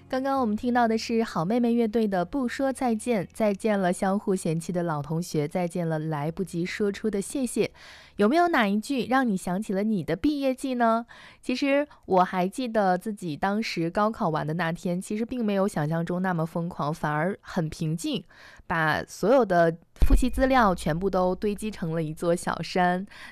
刚刚我们听到的是好妹妹乐队的《不说再见》，再见了相互嫌弃的老同学，再见了来不及说出的谢谢。有没有哪一句让你想起了你的毕业季呢？其实我还记得自己当时高考完的那天，其实并没有想象中那么疯狂，反而很平静，把所有的复习资料全部都堆积成了一座小山。